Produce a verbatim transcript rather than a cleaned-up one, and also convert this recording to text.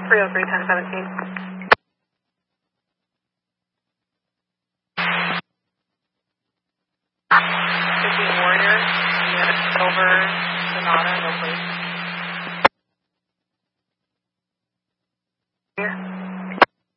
three oh three, ten seventeen. fifteen Warrior, you have a silver Sonata, no place.